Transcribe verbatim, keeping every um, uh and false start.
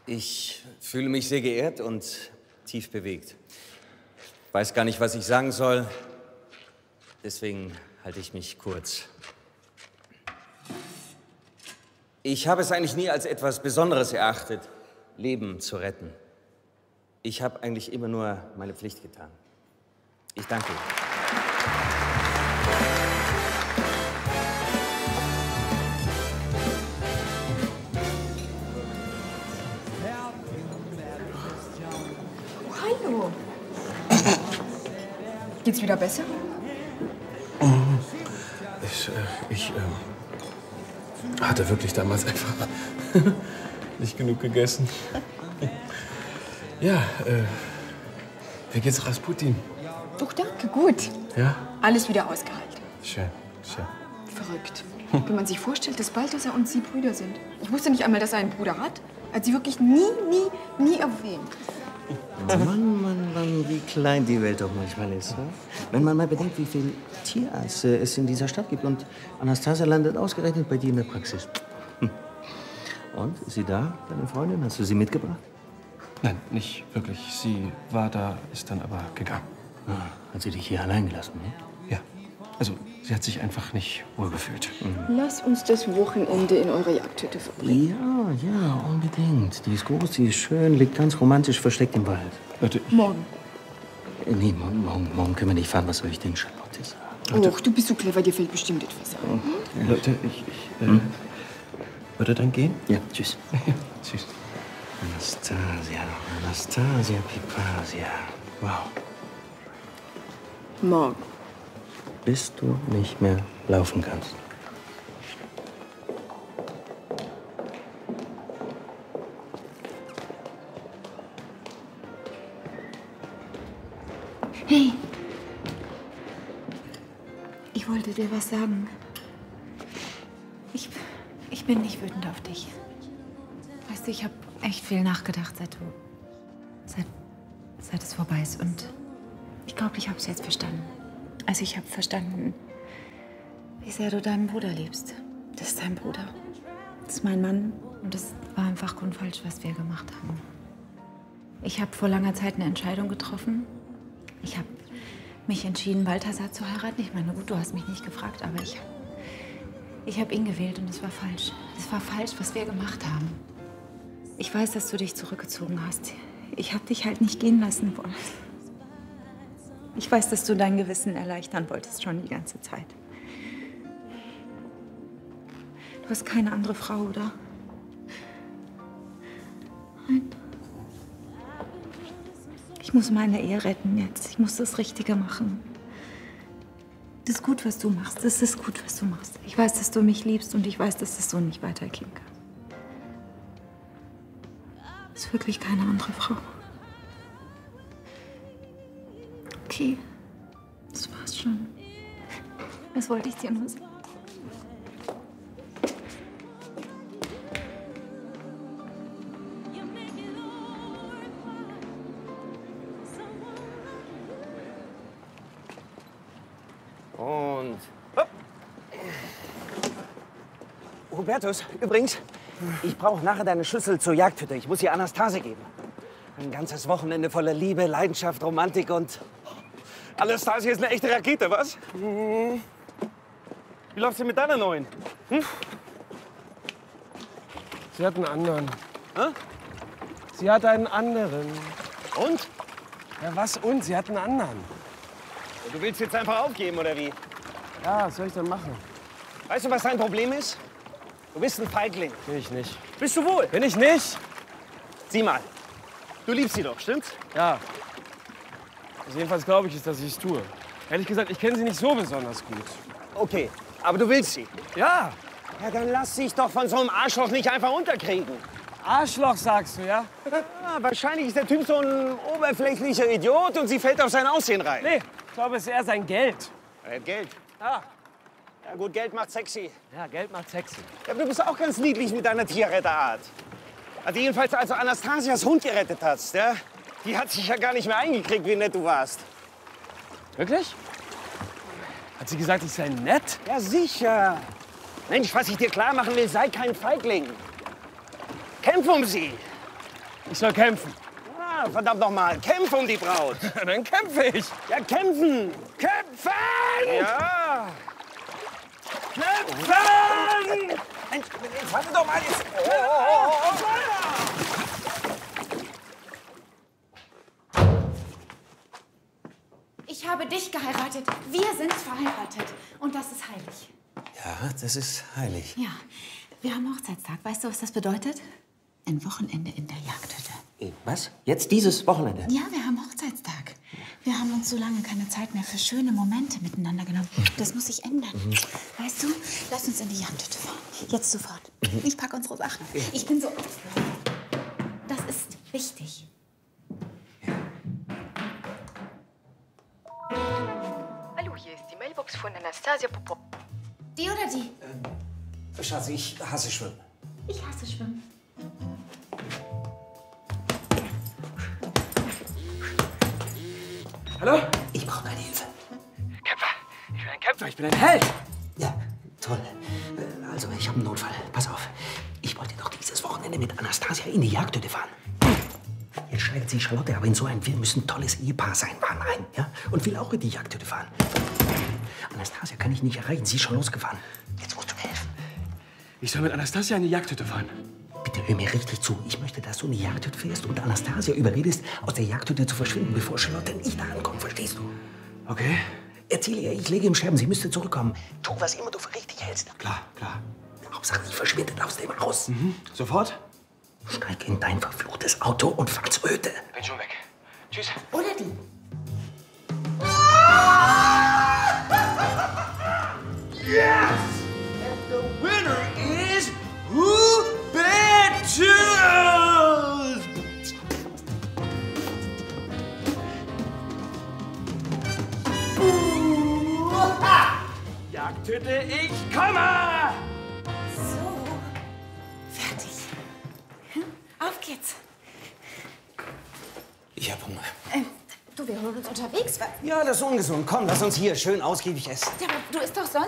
Ich fühle mich sehr geehrt und tief bewegt. Ich weiß gar nicht, was ich sagen soll. Deswegen halte ich mich kurz. Ich habe es eigentlich nie als etwas Besonderes erachtet, Leben zu retten. Ich habe eigentlich immer nur meine Pflicht getan. Ich danke Ihnen. Hallo. Geht's wieder besser? Ich, äh, ich äh, hatte wirklich damals einfach nicht genug gegessen. Ja, äh, wie geht's Rasputin? Doch, danke, gut. Ja? Alles wieder ausgehalten. Schön, schön. Verrückt. Wenn man sich vorstellt, dass Balthasar und Sie Brüder sind. Ich wusste nicht einmal, dass er einen Bruder hat. Er hat sie wirklich nie, nie, nie erwähnt. Mann, Mann, Mann, wie klein die Welt doch manchmal ist. Ne? Wenn man mal bedenkt, wie viele Tierärzte es in dieser Stadt gibt. Und Anastasia landet ausgerechnet bei dir in der Praxis. Hm. Und, ist sie da, deine Freundin? Hast du sie mitgebracht? Nein, nicht wirklich. Sie war da, ist dann aber gegangen. Ah, hat sie dich hier allein gelassen, ne? Ja. Also, sie hat sich einfach nicht wohlgefühlt. Mhm. Lass uns das Wochenende in eurer Jagdhütte verbringen. Ja, ja, unbedingt. Die ist groß, die ist schön, liegt ganz romantisch versteckt im Wald. Leute, ich... Morgen. Äh, nee, morgen, morgen, morgen können wir nicht fahren. Was soll ich denn Charlotte sagen? Och, du bist so clever, dir fällt bestimmt etwas ein. Hm? Leute, ich... ich äh, hm? Würde dann gehen? Ja, tschüss. Ja, tschüss. Anastasia, Anastasia Pipasia. Wow. Morgen. Bis du nicht mehr laufen kannst. Hey. Ich wollte dir was sagen. Ich, ich bin nicht wütend auf dich. Weißt du, ich habe echt viel nachgedacht, seit du... Seit, seit es vorbei ist. Und ich glaube, ich habe es jetzt verstanden. Also ich habe verstanden, wie sehr du deinen Bruder liebst. Das ist dein Bruder. Das ist mein Mann. Und das war einfach grundfalsch, was wir gemacht haben. Ich habe vor langer Zeit eine Entscheidung getroffen. Ich habe mich entschieden, Balthasar zu heiraten. Ich meine, gut, du hast mich nicht gefragt, aber ich, ich habe ihn gewählt und es war falsch. Es war falsch, was wir gemacht haben. Ich weiß, dass du dich zurückgezogen hast. Ich habe dich halt nicht gehen lassen wollen. Ich weiß, dass du dein Gewissen erleichtern wolltest, schon die ganze Zeit. Du hast keine andere Frau, oder? Nein. Ich muss meine Ehe retten jetzt. Ich muss das Richtige machen. Das ist gut, was du machst. Das ist gut, was du machst. Ich weiß, dass du mich liebst und ich weiß, dass es so nicht weitergehen kann. Es ist wirklich keine andere Frau. Okay, das war's schon. Das wollte ich dir nur sagen. Und hopp. Hubertus, übrigens, ich brauche nachher deine Schlüssel zur Jagdhütte. Ich muss sie Anastasia geben. Ein ganzes Wochenende voller Liebe, Leidenschaft, Romantik und... Anastasia ist eine echte Rakete, was? Wie läuft's denn mit deiner neuen? Hm? Sie hat einen anderen. Hä? Sie hat einen anderen. Und? Ja, was und? Sie hat einen anderen. Du willst jetzt einfach aufgeben, oder wie? Ja, was soll ich denn machen? Weißt du, was dein Problem ist? Du bist ein Feigling. Bin ich nicht. Bist du wohl? Bin ich nicht? Sieh mal. Du liebst sie doch, stimmt's? Ja. Also jedenfalls glaube ich es, dass ich es tue. Ehrlich gesagt, ich kenne sie nicht so besonders gut. Okay, aber du willst sie. Ja. Ja, dann lass dich doch von so einem Arschloch nicht einfach unterkriegen. Arschloch, sagst du, ja? Ja, wahrscheinlich ist der Typ so ein oberflächlicher Idiot und sie fällt auf sein Aussehen rein. Nee, ich glaube, es ist eher sein Geld. Er hat Geld. Ja. Ja gut, Geld macht sexy. Ja, Geld macht sexy. Ja, aber du bist auch ganz niedlich mit deiner Tierretterart. Also jedenfalls, als du Anastasias Hund gerettet hast, ja? Die hat sich ja gar nicht mehr eingekriegt, wie nett du warst. Wirklich? Hat sie gesagt, ich sei nett? Ja, sicher. Mensch, was ich dir klar machen will, sei kein Feigling. Kämpf um sie. Ich soll kämpfen. Ah, verdammt nochmal, kämpf um die Braut. Dann kämpfe ich. Ja, kämpfen! Kämpfen! Ja. Kämpfen! Mensch, jetzt warte doch mal jetzt. Oh, oh, oh, oh, Ich habe dich geheiratet. Wir sind verheiratet. Und das ist heilig. Ja, das ist heilig. Ja, wir haben Hochzeitstag. Weißt du, was das bedeutet? Ein Wochenende in der Jagdhütte. Was? Jetzt dieses Wochenende? Ja, wir haben Hochzeitstag. Wir haben uns so lange keine Zeit mehr für schöne Momente miteinander genommen. Das muss sich ändern. Mhm. Weißt du, lass uns in die Jagdhütte fahren. Jetzt sofort. Mhm. Ich packe unsere Sachen. Ja. Ich bin so... Das ist wichtig. Hallo, hier ist die Mailbox von Anastasia Popov. Die oder die? Ähm, Schatz, ich hasse Schwimmen. Ich hasse Schwimmen. Hallo? Ich brauche deine Hilfe. Kämpfer. Ich bin ein Kämpfer. Ich bin ein Held. Ja, toll. Also, ich habe einen Notfall. Pass auf. Ich wollte doch dieses Wochenende mit Anastasia in die Jagdhütte fahren. Jetzt steigt sie Charlotte aber in so ein, wir müssen ein tolles Ehepaar sein, Wahn ein. Ja? Und will auch in die Jagdhütte fahren. Anastasia kann ich nicht erreichen. Sie ist schon losgefahren. Jetzt musst du mir helfen. Ich soll mit Anastasia in die Jagdhütte fahren. Bitte hör mir richtig zu. Ich möchte, dass du in die Jagdhütte fährst und Anastasia überredest, aus der Jagdhütte zu verschwinden, bevor Charlotte nicht da ankommt. Verstehst du? Okay. Erzähl ihr, ich lege im Scherben, sie müsste zurückkommen. Tu, was immer du für richtig hältst. Klar, klar. Hauptsache, sie verschwindet aus dem Haus. Mhm. Sofort? Steig in dein verfluchtes Auto und fahr zur Hütte. Bin schon weg. Tschüss. Oder die? Yes! And the winner is Hubertus! Jagdhütte, ich komme! So. Fertig. Hm? Auf geht's. Ich hab Hunger. Ähm, du, wir holen uns unterwegs. Was? Ja, das ist ungesund. Komm, lass uns hier schön ausgiebig essen. Ja, aber du isst doch sonst